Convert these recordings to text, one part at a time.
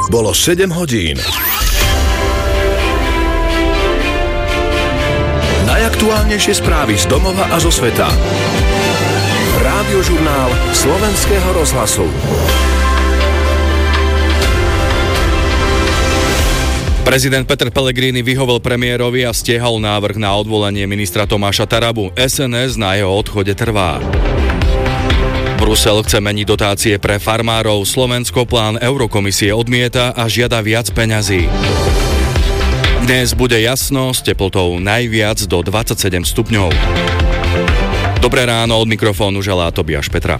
Bolo 7 hodín. Najaktuálnejšie správy z domova a zo sveta. Rádiožurnál Slovenského rozhlasu. Prezident Peter Pellegrini vyhovel premiérovi a stiehol návrh na odvolanie ministra Tomáša Tarabu. SNS na jeho odchode trvá. Brusel chce meniť dotácie pre farmárov. Slovensko plán Eurokomisie odmieta a žiada viac peňazí. Dnes bude jasno, s teplotou najviac do 27 stupňov. Dobré ráno, od mikrofónu želá Tobiáš Petra.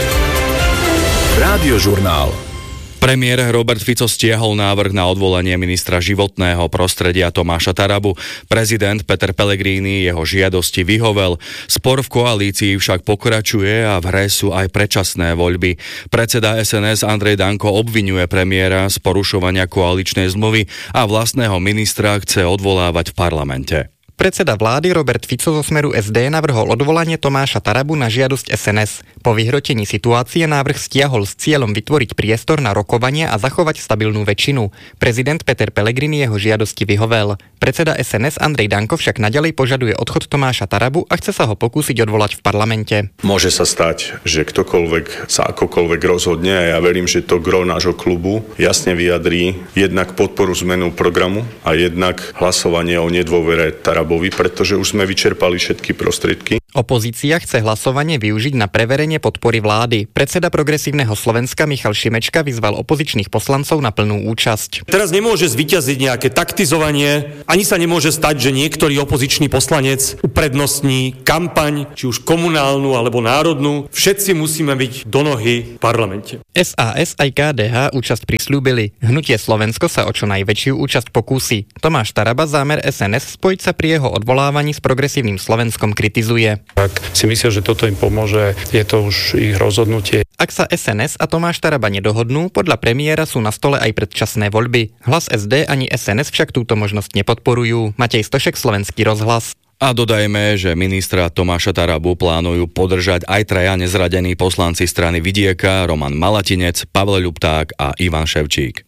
Rádiožurnál. Premiér Robert Fico stiahol návrh na odvolanie ministra životného prostredia Tomáša Tarabu. Prezident Peter Pellegrini jeho žiadosti vyhovel. Spor v koalícii však pokračuje a v hre sú aj predčasné voľby. Predseda SNS Andrej Danko obviňuje premiéra z porušovania koaličnej zmluvy a vlastného ministra chce odvolávať v parlamente. Predseda vlády Robert Fico zo Smeru SD navrhol odvolanie Tomáša Tarabu na žiadosť SNS. Po vyhrotení situácie návrh stiahol s cieľom vytvoriť priestor na rokovanie a zachovať stabilnú väčšinu. Prezident Peter Pellegrini jeho žiadosti vyhovel. Predseda SNS Andrej Danko však naďalej požaduje odchod Tomáša Tarabu a chce sa ho pokúsiť odvolať v parlamente. Môže sa stať, že ktokoľvek sa akokoľvek rozhodne, a ja verím, že to gro nášho klubu jasne vyjadrí jednak podporu zmenu programu a jednak hlasovanie o nedôvere Tarabu, pretože už sme vyčerpali všetky prostriedky. Opozícia chce hlasovanie využiť na preverenie podpory vlády. Predseda Progresívneho Slovenska Michal Šimečka vyzval opozičných poslancov na plnú účasť. Teraz nemôže zvíťaziť nejaké taktizovanie, ani sa nemôže stať, že niektorý opozičný poslanec uprednostní kampaň, či už komunálnu alebo národnú. Všetci musíme byť do nohy v parlamente. SAS aj KDH účasť prisľúbili. Hnutie Slovensko sa o čo najväčšiu účasť pokúsi. Tomáš Taraba zámer SNS spojiť sa pri jeho odvolávaní s Progresívnym Slovenskom kritizuje. Ak si myslia, že toto im pomôže, je to už ich rozhodnutie. Ak sa SNS a Tomáš Taraba nedohodnú, podľa premiéra sú na stole aj predčasné voľby. Hlas SD ani SNS však túto možnosť nepodporujú. Matej Stošek, Slovenský rozhlas. A dodajme, že ministra Tomáša Tarabu plánujú podržať aj traja nezradení poslanci strany Vidieka, Roman Malatinec, Pavel Ľupták a Ivan Ševčík.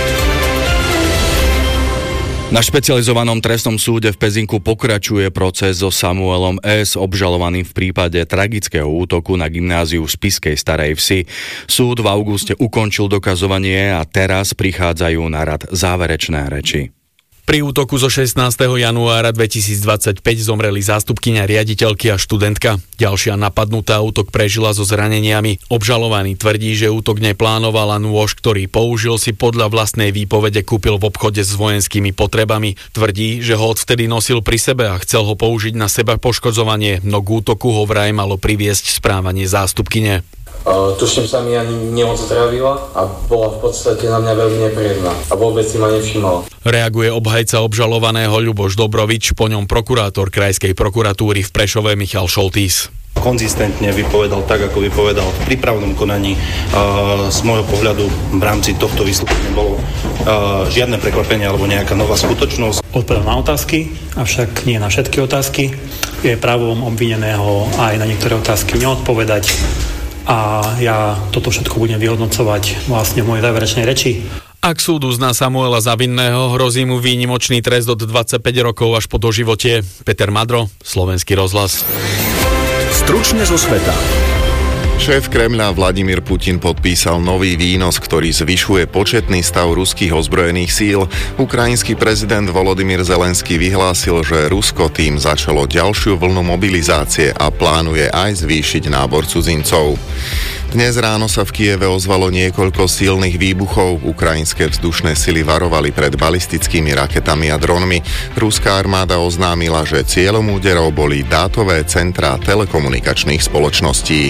Na špecializovanom trestnom súde v Pezinku pokračuje proces so Samuelom S., obžalovaným v prípade tragického útoku na gymnáziu v Spišskej Starej Vsi. Súd v auguste ukončil dokazovanie a teraz prichádzajú na rad záverečné reči. Pri útoku zo 16. januára 2025 zomreli zástupkyňa riaditeľky a študentka. Ďalšia napadnutá útok prežila so zraneniami. Obžalovaný tvrdí, že útok neplánoval a nôž, ktorý použil, si podľa vlastnej výpovede kúpil v obchode s vojenskými potrebami. Tvrdí, že ho odvtedy nosil pri sebe a chcel ho použiť na seba poškodzovanie, no k útoku ho vraj malo priviesť správanie zástupkyne. Tuším sa mi ani nemoc zdravila a bola v podstate na mňa veľmi nepríjemná a vôbec si ma nevšimala. Reaguje obhajca obžalovaného Ľuboš Dobrovič, po ňom prokurátor Krajskej prokuratúry v Prešove Michal Šoltís. Konzistentne vypovedal tak, ako vypovedal v prípravnom konaní. Z môjho pohľadu v rámci tohto vystúpenia nebolo žiadne prekvapenie alebo nejaká nová skutočnosť. Odpovedal na otázky, avšak nie na všetky otázky. Je právom obvineného aj na niektoré otázky neodpovedať. A ja toto všetko budem vyhodnocovať vlastne v mojej záverečnej reči. Ak súd uzná Samuela za vinného, hrozí mu výnimočný trest od 25 rokov až po doživotie. Peter Madro, Slovenský rozhlas. Stručne zo sveta. Šéf Kremľa Vladimír Putin podpísal nový výnos, ktorý zvyšuje početný stav ruských ozbrojených síl. Ukrajinský prezident Volodymyr Zelenský vyhlásil, že Rusko tým začalo ďalšiu vlnu mobilizácie a plánuje aj zvýšiť nábor cudzincov. Dnes ráno sa v Kieve ozvalo niekoľko silných výbuchov. Ukrajinské vzdušné sily varovali pred balistickými raketami a dronmi. Ruská armáda oznámila, že cieľom úderov boli dátové centrá telekomunikačných spoločností.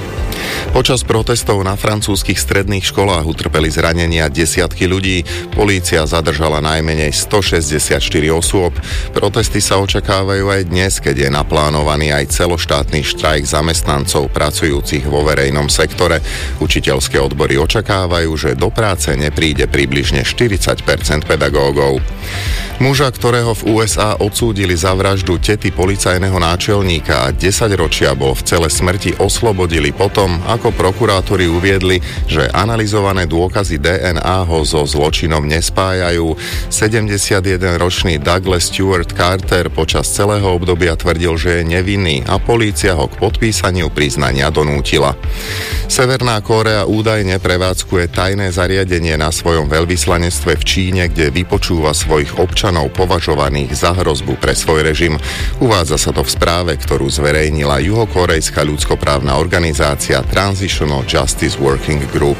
Počas protestov na francúzskych stredných školách utrpeli zranenia desiatky ľudí. Polícia zadržala najmenej 164 osôb. Protesty sa očakávajú aj dnes, keď je naplánovaný aj celoštátny štrajk zamestnancov pracujúcich vo verejnom sektore. Učiteľské odbory očakávajú, že do práce nepríde približne 40% pedagógov. Muža, ktorého v USA odsúdili za vraždu tety policajného náčelníka a 10 ročia bol v cele smrti, oslobodili potom, ako prokurátori uviedli, že analyzované dôkazy DNA ho so zločinom nespájajú. 71-ročný Douglas Stewart Carter počas celého obdobia tvrdil, že je nevinný a polícia ho k podpísaniu priznania donútila. Severná Kórea údajne prevádzkuje tajné zariadenie na svojom veľvyslanectve v Číne, kde vypočúva svojich občanov považovaných za hrozbu pre svoj režim. Uvádza sa to v správe, ktorú zverejnila juhokórejská ľudskoprávna organizácia Transitional Justice Working Group.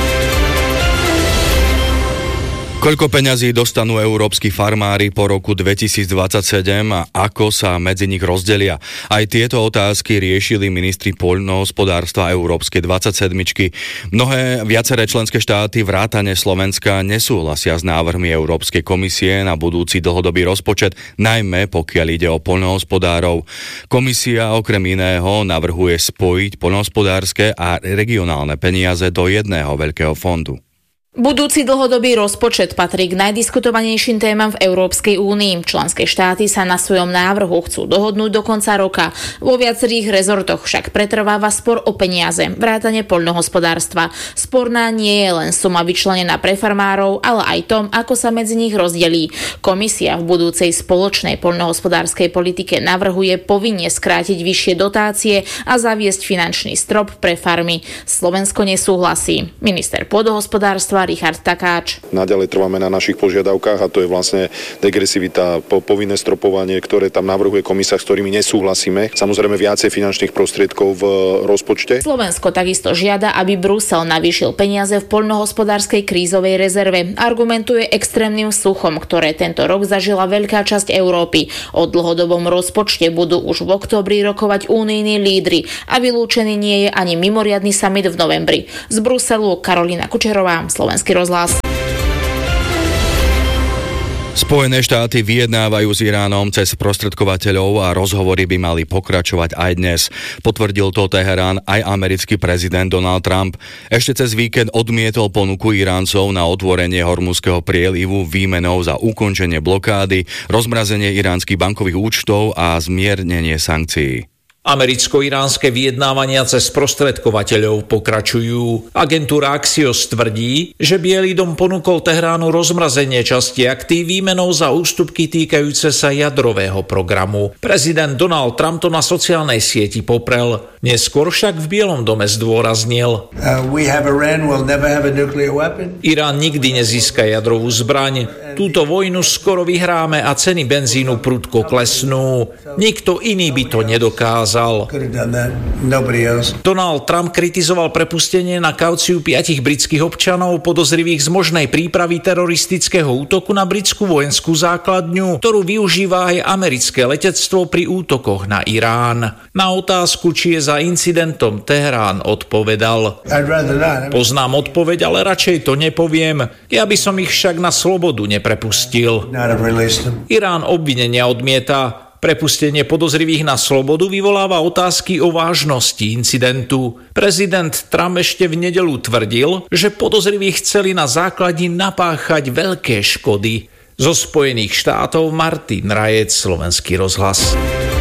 Koľko peňazí dostanú európski farmári po roku 2027 a ako sa medzi nich rozdelia? Aj tieto otázky riešili ministri poľnohospodárstva Európskej 27. Viaceré členské štáty vrátane Slovenska nesúhlasia s návrhmi Európskej komisie na budúci dlhodobý rozpočet, najmä pokiaľ ide o poľnohospodárov. Komisia okrem iného navrhuje spojiť poľnohospodárske a regionálne peniaze do jedného veľkého fondu. Budúci dlhodobý rozpočet patrí k najdiskutovanejším témam v Európskej únii. Členské štáty sa na svojom návrhu chcú dohodnúť do konca roka. Vo viacerých rezortoch však pretrváva spor o peniaze, vrátane poľnohospodárstva. Sporná nie je len suma vyčlenená pre farmárov, ale aj tom, ako sa medzi nich rozdelí. Komisia v budúcej spoločnej poľnohospodárskej politike navrhuje povinne skrátiť vyššie dotácie a zaviesť finančný strop pre farmy. Slovensko nesúhlasí. Minister pôdohospodárstva Richard Takáč. Naďalej trváme na našich požiadavkách a to je vlastne degresivita, povinné stropovanie, ktoré tam navrhuje komisia, s ktorými nesúhlasíme. Samozrejme viacej finančných prostriedkov v rozpočte. Slovensko takisto žiada, aby Brusel navýšil peniaze v poľnohospodárskej krízovej rezerve. Argumentuje extrémnym suchom, ktoré tento rok zažila veľká časť Európy. O dlhodobom rozpočte budú už v októbri rokovať únijní lídri a vylúčený nie je ani mimoriadny summit v novembri. Z Bruselu Karolína Kučerová, Slovenský rozhlas. Spojené štáty vyjednávajú s Iránom cez sprostredkovateľov a rozhovory by mali pokračovať aj dnes. Potvrdil to Teherán aj americký prezident Donald Trump. Ešte cez víkend odmietol ponuku Iráncov na otvorenie Hormuzského prielivu výmenou za ukončenie blokády, rozmrazenie iránskych bankových účtov a zmiernenie sankcií. Americko-iránske vyjednávania cez sprostredkovateľov pokračujú. Agentúra Axios tvrdí, že Bielý dom ponúkol Tehránu rozmrazenie časti aktív výmenou za ústupky týkajúce sa jadrového programu. Prezident Donald Trump to na sociálnej sieti poprel. Neskôr však v Bielom dome zdôraznil: Irán nikdy nezíska jadrovú zbraň. Túto vojnu skoro vyhráme a ceny benzínu prudko klesnú. Nikto iný by to nedokázal. Donald Trump kritizoval prepustenie na kauciu 5 britských občanov podozrivých z možnej prípravy teroristického útoku na britskú vojenskú základňu, ktorú využíva aj americké letectvo pri útokoch na Irán. Na otázku, či je za incidentom Teherán, odpovedal: Poznám odpoveď, ale radšej to nepoviem. Ja by som ich však na slobodu neprepustil. Irán obvinenia odmieta. Prepustenie podozrivých na slobodu vyvoláva otázky o vážnosti incidentu. Prezident Trump ešte v nedeľu tvrdil, že podozriví chceli na základni napáchať veľké škody. Zo Spojených štátov Martin Rajec, Slovenský rozhlas.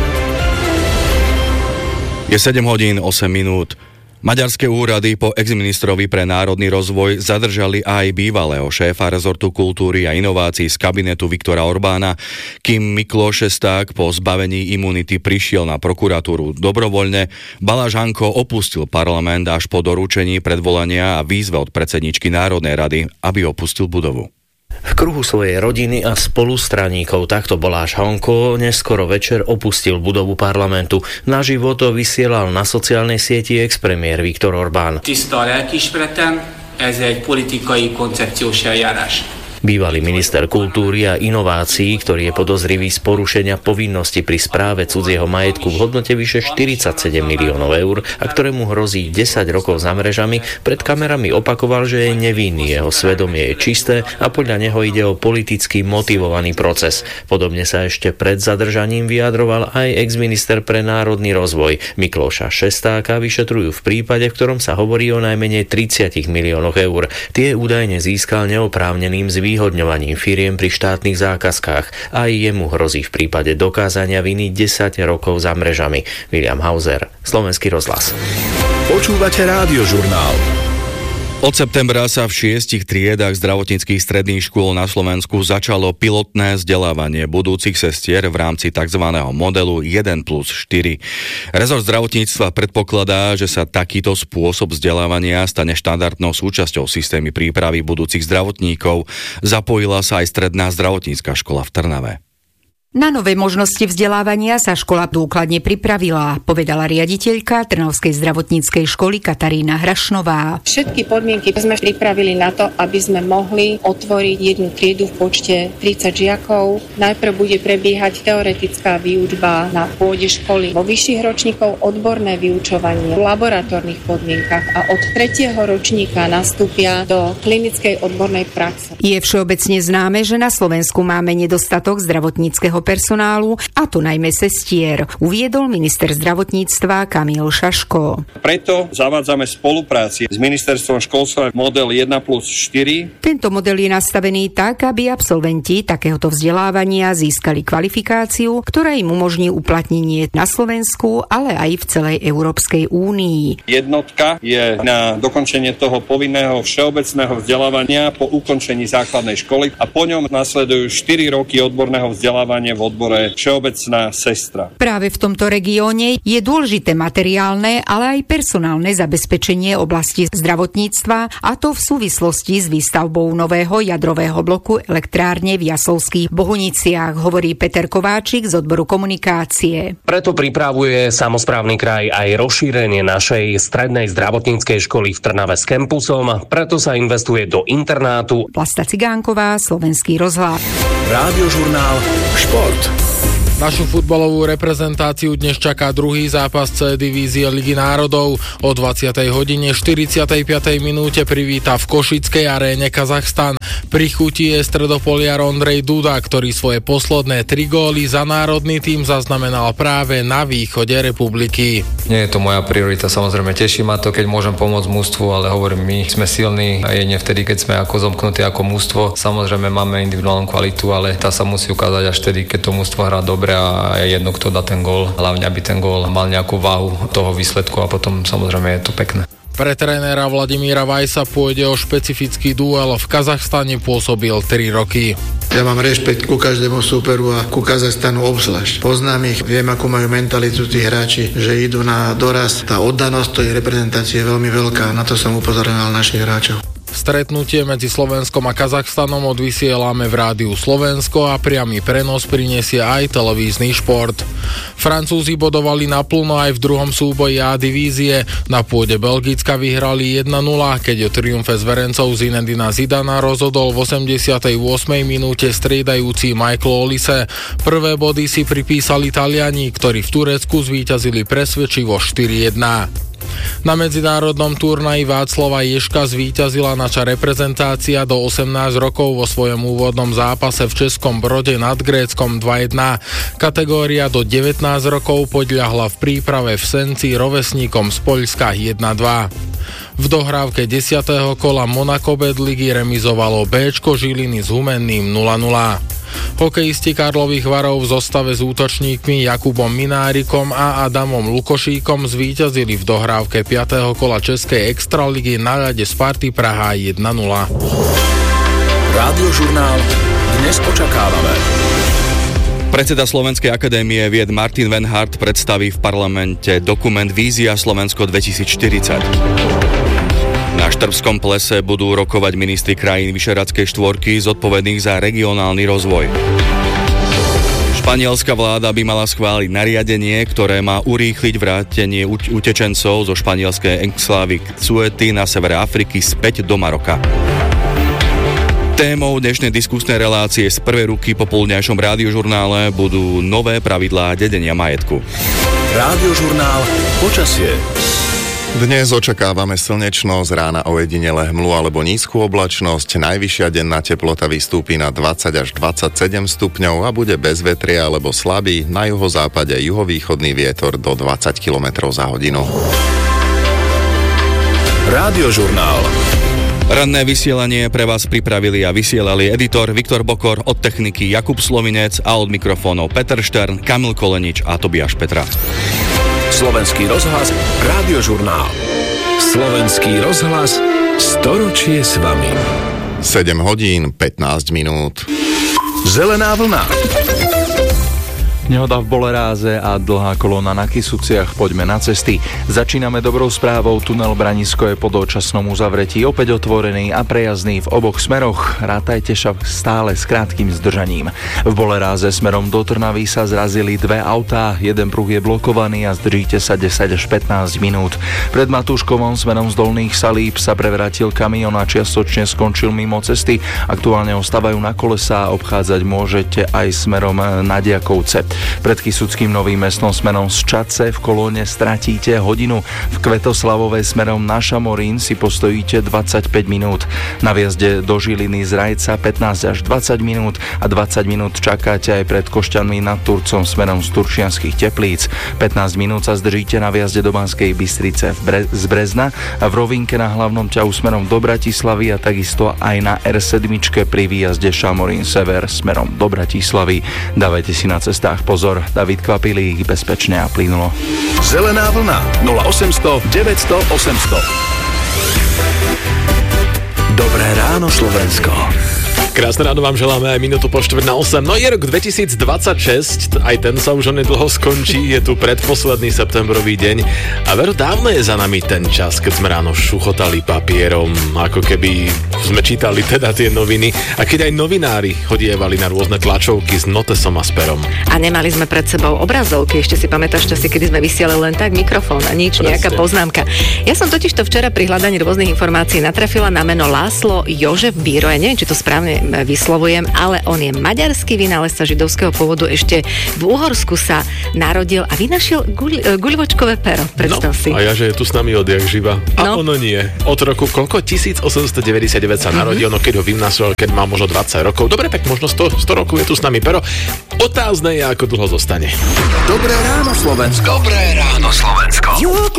Je 7 hodín 8 minút. Maďarské úrady po exministrovi pre národný rozvoj zadržali aj bývalého šéfa rezortu kultúry a inovácií z kabinetu Viktora Orbána, kým Mikloš Šesták po zbavení imunity prišiel na prokuratúru dobrovoľne. Baláš Hanko opustil parlament až po doručení predvolania a výzve od predsedničky Národnej rady, aby opustil budovu. V kruhu svojej rodiny a spolustraníkov takto Baláš Hanko neskoro večer opustil budovu parlamentu. Naživo to vysielal na sociálnej sieti ex-premiér Viktor Orbán. Tiszta a lelkiismeretem, ez egy politikai koncepciós eljárás. Bývalý minister kultúry a inovácií, ktorý je podozrivý z porušenia povinnosti pri správe cudzieho majetku v hodnote vyše 47 miliónov eur a ktorému hrozí 10 rokov za mrežami, pred kamerami opakoval, že je nevinný, jeho svedomie je čisté a podľa neho ide o politicky motivovaný proces. Podobne sa ešte pred zadržaním vyjadroval aj exminister pre národný rozvoj Mikloša Šestáka. Vyšetrujú v prípade, v ktorom sa hovorí o najmenej 30 miliónoch eur. Tie údajne získal neoprávneným zvýšením zvýhodňovaním firiem pri štátnych zákazkách a jemu hrozí v prípade dokázania viny 10 rokov za mrežami. William Hauser, Slovenský rozhlas. Počúvate Rádiožurnál. Od septembra sa v 6 triedách zdravotníckych stredných škôl na Slovensku začalo pilotné vzdelávanie budúcich sestier v rámci tzv. Modelu 1+4. Rezort zdravotníctva predpokladá, že sa takýto spôsob vzdelávania stane štandardnou súčasťou systémy prípravy budúcich zdravotníkov. Zapojila sa aj stredná zdravotnícka škola v Trnave. Na nové možnosti vzdelávania sa škola dôkladne pripravila, povedala riaditeľka Trnavskej zdravotníckej školy Katarína Hrašnová. Všetky podmienky sme pripravili na to, aby sme mohli otvoriť jednu triedu v počte 30 žiakov. Najprv bude prebiehať teoretická výučba na pôde školy. Vo vyšších ročníkov odborné vyučovanie v laboratórnych podmienkach a od 3. ročníka nastúpia do klinickej odbornej praxe. Je všeobecne známe, že na Slovensku máme nedostatok zdravotníckeho personálu, a to najmä sestier, uviedol minister zdravotníctva Kamil Šaško. Preto zavádzame spolupráci s ministerstvom školstva model 1+4. Tento model je nastavený tak, aby absolventi takéhoto vzdelávania získali kvalifikáciu, ktorá im umožní uplatnenie na Slovensku, ale aj v celej Európskej únii. Jednotka je na dokončenie toho povinného všeobecného vzdelávania po ukončení základnej školy a po ňom nasledujú 4 roky odborného vzdelávania v odbore všeobecná sestra. Práve v tomto regióne je dôležité materiálne, ale aj personálne zabezpečenie oblasti zdravotníctva, a to v súvislosti s výstavbou nového jadrového bloku elektrárne v Jaslovských Bohuniciach, hovorí Peter Kováčik z odboru komunikácie. Preto pripravuje samosprávny kraj aj rozšírenie našej strednej zdravotníckej školy v Trnave s kampusom, preto sa investuje do internátu. Vlasta Cigánková, Slovenský rozhlas. Rádiožurnál Šport. Našu futbalovú reprezentáciu dnes čaká druhý zápas C divízie Ligy národov. O 20. hodine 45. minúte privíta v Košickej aréne Kazachstan. Pri chuti je stredopoliar Ondrej Duda, ktorý svoje posledné 3 góly za národný tím zaznamenal práve na východe republiky. Nie je to moja priorita, samozrejme teší ma to, keď môžem pomôcť mužstvu, ale hovorím, my sme silní a jedine vtedy, keď sme ako zomknutí ako mužstvo. Samozrejme máme individuálnu kvalitu, ale tá sa musí ukázať až vtedy, keď to mužstvo hrá dobre a je jedno, kto dá ten gól. Hlavne, aby ten gól mal nejakú váhu toho výsledku a potom samozrejme je to pekné. Pre trénera Vladimíra Vajsa pôjde o špecifický duel. V Kazachstane pôsobil 3 roky. Ja mám rešpekt ku každému súperu a ku Kazachstanu obzvlášť. Poznám ich, viem, akú majú mentalitu tí hráči, že idú na doraz. Tá oddanosť tej reprezentácie je veľmi veľká, na to som upozorňoval našich hráčov. Stretnutie medzi Slovenskom a Kazachstanom odvysielame v Rádiu Slovensko a priamy prenos prinesie aj televízny šport. Francúzi bodovali naplno aj v druhom súboji A divízie. Na pôde Belgicka vyhrali 1-0, keď o triumfe zverencov Zinedina Zidana rozhodol v 88. minúte striedajúci Michael Olise. Prvé body si pripísali Taliani, ktorí v Turecku zvíťazili presvedčivo 4-1. Na medzinárodnom turnaji Václava Ježka zvíťazila naša reprezentácia do 18 rokov vo svojom úvodnom zápase v Českom Brode nad Gréckom 2-1. Kategória do 19 rokov podľahla v príprave v Senci rovesníkom z Poľska 1-2. V dohrávke 10. kola Monaco Bad Ligy remizovalo Bčko Žiliny s Humenným 0-0. Hokejisti Karlových Varov v zostave s útočníkmi Jakubom Minárikom a Adamom Lukošíkom zvíťazili v dohrávke 5. kola Českej extraligy na ľade Sparty Praha 1-0. Rádiožurnál dnes očakávame. Predseda Slovenskej akadémie vied Martin Wenhardt predstaví v parlamente dokument Vízia Slovensko 2040. Na Štrbskom plese budú rokovať ministri krajín Vyšehradskej štvorky zodpovedných za regionálny rozvoj. Španielská vláda by mala schváliť nariadenie, ktoré má urýchliť vrátenie utečencov zo španielskej enklávy Ceuty na severe Afriky späť do Maroka. Témou dnešnej diskusnej relácie z prvej ruky po poludňajšom rádiožurnále budú nové pravidlá dedenia majetku. Rádiožurnál počasie. Dnes očakávame slnečno, z rána ojedinele hmlu alebo nízku oblačnosť. Najvyššia denná teplota vystúpi na 20 až 27 stupňov a bude bez vetria alebo slabý, na juhozápade juhovýchodný vietor do 20 km za hodinu. Rádiožurnál. Ranné vysielanie pre vás pripravili a vysielali editor Viktor Bokor, od techniky Jakub Slovinec a od mikrofónov Peter Štern, Kamil Kolenič a Tobiáš Petra. Slovenský rozhlas, Rádiožurnál. Slovenský rozhlas, storočie s vami. 7 hodín, 15 minút. Zelená vlna. Nehoda v Boleráze a dlhá kolóna na Kysuciach. Poďme na cesty. Začíname dobrou správou. Tunel Branisko je po dočasnom uzavretí opäť otvorený a prejazdný v oboch smeroch. Rátajte však stále s krátkym zdržaním. V Boleráze smerom do Trnavy sa zrazili dve autá. Jeden pruh je blokovaný a zdržíte sa 10 až 15 minút. Pred Matúškovom smerom z Dolných Salíb sa prevrátil kamión a čiastočne skončil mimo cesty. Aktuálne ostávajú na kolesá a obchádzať môžete aj smerom na Diakovce. Pred Kysuckým Novým Mestom smerom z Čadce v kolóne stratíte hodinu. V Kvetoslavove smerom na Šamorín si postojíte 25 minút. Na viazde do Žiliny z Rajca 15 až 20 minút a 20 minút čakáte aj pred Košťanmi nad Turcom smerom z Turčianskych Teplíc. 15 minút sa zdržíte na viazde do Banskej Bystrice z Brezna a v rovinke na hlavnom ťahu smerom do Bratislavy a takisto aj na R7 pri výjazde Šamorín Sever smerom do Bratislavy. Dávajte si na cestách pozor. David Kvapilík, bezpečne a plynulo. Zelená vlna 0800 900 800. Dobré ráno, Slovensko. Krásne ráno vám želáme aj minútu po 7:45. No je rok 2026, aj ten sa už onedlho skončí, je tu predposledný septembrový deň a veru dávno je za nami ten čas, keď sme ráno šuchotali papierom, ako keby sme čítali teda tie noviny a keď aj novinári chodievali na rôzne tlačovky s notesom a s perom. A nemali sme pred sebou obrazovky, ešte si pamätáš časy, kedy sme vysielali len tak mikrofón a nič, nejaká poznámka. Ja som totiž to včera pri hľadaní rôznych informácií natrafila na meno László József Bíró, ja neviem, či to správne vyslovujem, ale on je maďarský vynálezca židovského pôvodu, ešte v Uhorsku sa narodil a vynašiel guľvočkové pero, predstav si. A ja, že je tu s nami odjak živa. A ono nie. Od roku koľko? 1899 sa narodil, no keď ho vynašiel, keď mal možno 20 rokov. Dobre, tak možno 100 rokov je tu s nami pero. Otázne je, ako dlho zostane. Dobré ráno, Slovensko. Dobré ráno, Slovensko.